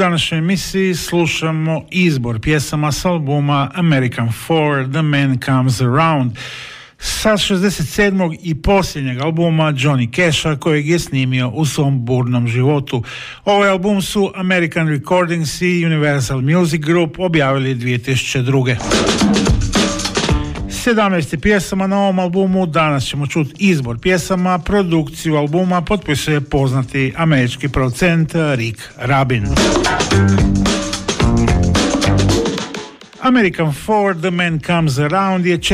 današnjoj emisiji slušamo izbor pjesama s albuma American 4, The Man Comes Around, sa 67. i posljednjeg albuma Johnny Casha kojeg je snimio u svom burnom životu. Ovaj album su American Recordings i Universal Music Group objavili 2002. 17 pjesama na ovom albumu. Danas ćemo čuti izbor pjesama. Produkciju albuma potpisuje poznati američki producent Rick Rubin. American 4, The Man Comes Around je